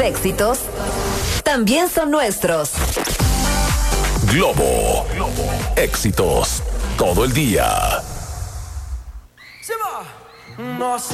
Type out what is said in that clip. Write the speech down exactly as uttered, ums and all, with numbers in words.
éxitos también son nuestros. Globo, Globo, éxitos todo el día. Se va. No